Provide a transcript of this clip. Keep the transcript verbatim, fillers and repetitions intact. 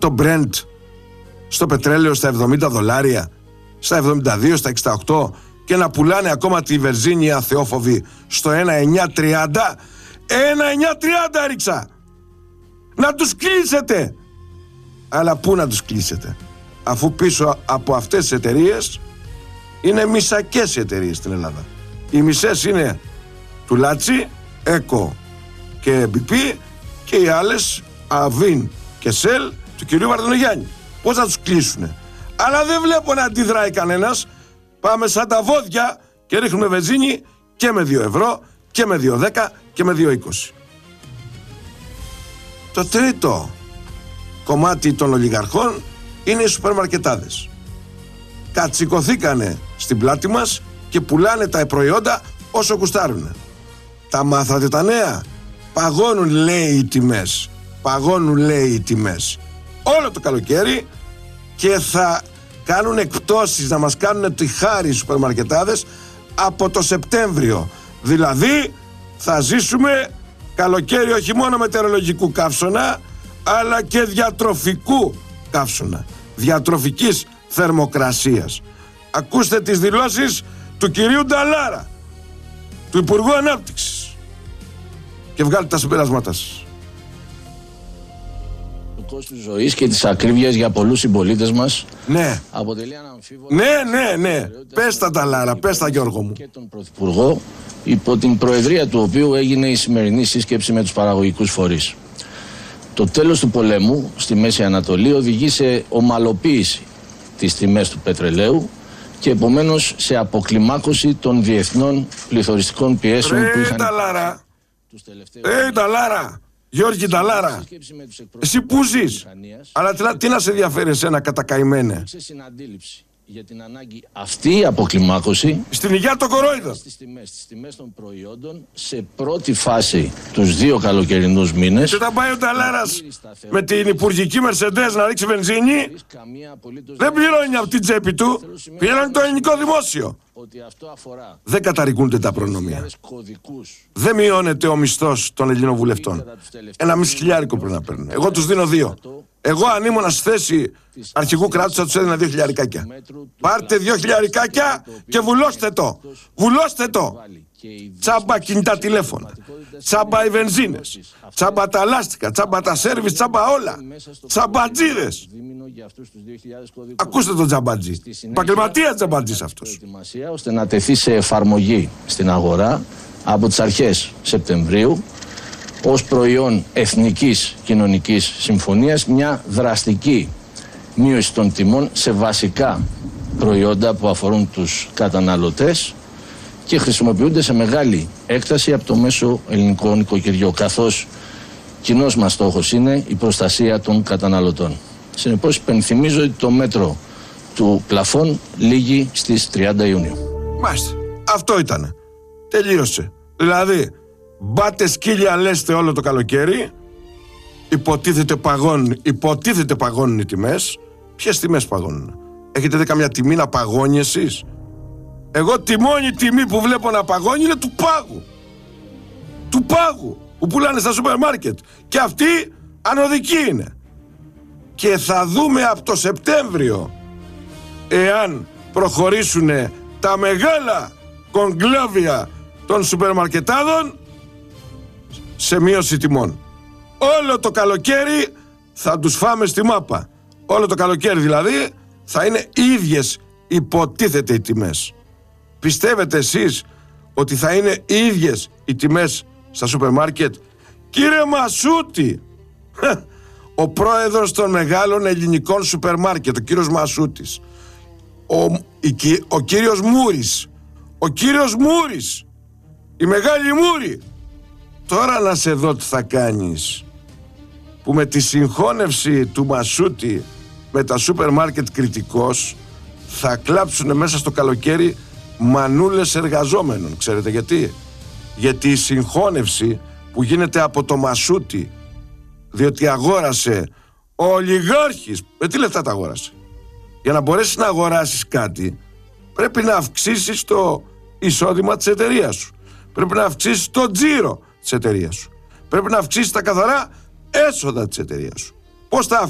το Brent στο πετρέλαιο στα εβδομήντα δολάρια, στα εβδομήντα δύο, στα εξήντα οκτώ και να πουλάνε ακόμα τη Βερζίνη αθεόφοβη στο ένα εννιά τριάντα. ένα εννιά τριάντα ρίξα. Να τους κλείσετε. Αλλά πού να τους κλείσετε, αφού πίσω από αυτές τις εταιρείες είναι μισακές οι εταιρείες στην Ελλάδα. Οι μισές είναι του Λάτσι, ΕΚΟ και μπι πι, και οι άλλες Αβίν και Σελ του κυρίου Βαρδινογιάννη. Πώς θα τους κλείσουνε? Αλλά δεν βλέπω να αντιδράει κανένας. Πάμε σαν τα βόδια και ρίχνουμε βενζίνη και με δύο ευρώ και με δύο δέκα και με δύο είκοσι. Το τρίτο κομμάτι των ολιγαρχών είναι οι σούπερ μαρκετάδες. Κατσικωθήκανε στην πλάτη μας και πουλάνε τα προϊόντα όσο κουστάρουνε. Τα μάθατε τα νέα? Παγώνουν, λέει, οι τιμές. Παγώνουν, λέει, οι τιμές όλο το καλοκαίρι, και θα κάνουν εκπτώσεις, να μας κάνουν τη χάρη οι σούπερ μαρκετάδες από το Σεπτέμβριο. Δηλαδή θα ζήσουμε καλοκαίρι όχι μόνο μετεωρολογικού καύσωνα, αλλά και διατροφικού καύσωνα, διατροφικής θερμοκρασίας. Ακούστε τις δηλώσεις του κυρίου Νταλάρα, του Υπουργού Ανάπτυξης, και βγάλτε τα συμπεράσματά σας. Το κόστος ζωής και της ακρίβειας για πολλούς συμπολίτες μας, ναι, αποτελεί αναμφίβολα. Ναι, ναι, ναι. Πες τα Νταλάρα, πες τα, Γιώργο μου. Και τον Πρωθυπουργό, υπό την προεδρία του οποίου έγινε η σημερινή σύσκεψη με τους παραγωγικούς φορείς. Το τέλος του πολέμου στη Μέση Ανατολή οδηγεί σε ομαλοποίηση της τιμές του πετρελαίου και επομένως σε αποκλιμάκωση των διεθνών πληθωριστικών πιέσεων Ρε, που είχαν... Νταλάρα. Ε, Νταλάρα. Γιώργη Νταλάρα. Εσύ πού ζεις? Αλλά τι, τι να σε ενδιαφέρει εσένα, κατακαημένε? Σε συναντήληψη για την ανάγκη αυτή η αποκλιμάκωση στην υγεία των κορόιδων, στις τιμές, στις τιμές των προϊόντων σε πρώτη φάση τους δύο καλοκαιρινούς μήνες. Και όταν πάει ο Νταλάρας με την υπουργική Μερσεντές να ρίξει βενζίνη, δεν πληρώνει από την τσέπη του, πληρώνει το ελληνικό δημόσιο. Ότι αυτό αφορά δεν καταργούνται τα προνομία. Δεν μειώνεται ο μισθός των Ελλήνων βουλευτών. Ένα μισή χιλιάρικο πρέπει να παίρνουν. Εγώ τους δίνω δύο. Εγώ αν ήμουν στη θέση αρχηγού κράτους θα τους έδινα δύο χιλιαρικάκια. Πάρτε δύο χιλιαρικάκια και βουλώστε το. Βουλώστε το. Τσάμπα κινητά τηλέφωνα, τσάμπα οι βενζίνες, τσάμπα τα λάστιχα, τσάμπα τα σέρβις, τσάμπα όλα. Τσαμπατζίδες. Ακούστε τον τζαμπατζή. Επαγγελματίας τζαμπατζής αυτός. Ώστε να τεθεί σε εφαρμογή στην αγορά από τις αρχές Σεπτεμβρίου ως προϊόν εθνικής κοινωνικής συμφωνίας μια δραστική μείωση των τιμών σε βασικά προϊόντα που αφορούν τους καταναλωτές και χρησιμοποιούνται σε μεγάλη έκταση από το μέσο ελληνικό νοικοκυριό, καθώς κοινός μας στόχος είναι η προστασία των καταναλωτών. Συνεπώς υπενθυμίζω ότι το μέτρο του πλαφών λήγει στις τριάντα Ιουνίου. Μάλιστα. Αυτό ήτανε. Τελείωσε. Δηλαδή, μπάτε σκύλια λέστε όλο το καλοκαίρι, υποτίθεται παγώνουν, υποτίθεται παγώνουν οι τιμές. Ποιες τιμές παγώνουν? Έχετε δει καμιά τιμή να παγώνει εσείς? Εγώ τη μόνη τιμή που βλέπω να παγώνει είναι του πάγου. Του πάγου που πουλάνε στα σούπερ μάρκετ. Και αυτή ανωδική είναι. Και θα δούμε από το Σεπτέμβριο, εάν προχωρήσουν τα μεγάλα κογκλόβια των σούπερ μαρκετάδων, σε μείωση τιμών. Όλο το καλοκαίρι θα τους φάμε στη μάπα. Όλο το καλοκαίρι δηλαδή θα είναι ίδιες, υποτίθεται, οι τιμές. Πιστεύετε εσείς ότι θα είναι ίδιες οι τιμές στα σούπερ μάρκετ? Κύριε Μασούτη, ο πρόεδρος των μεγάλων ελληνικών σούπερ μάρκετ, ο κύριος Μασούτης, ο, η, ο κύριος Μούρης, ο κύριος Μούρης, η μεγάλη Μούρη. Τώρα να σε δω τι θα κάνεις, που με τη συγχώνευση του Μασούτη με τα σούπερ μάρκετ κριτικός θα κλάψουν μέσα στο καλοκαίρι μανούλες εργαζόμενων. Ξέρετε γιατί? Γιατί η συγχώνευση που γίνεται από το Μασούτη, διότι αγόρασε ο ολιγάρχης, με τι λεφτά τα αγόρασε? Για να μπορέσεις να αγοράσεις κάτι πρέπει να αυξήσεις το εισόδημα της εταιρείας σου, πρέπει να αυξήσεις το τζίρο της εταιρείας σου, πρέπει να αυξήσεις τα καθαρά έσοδα της εταιρείας σου. Πώς θα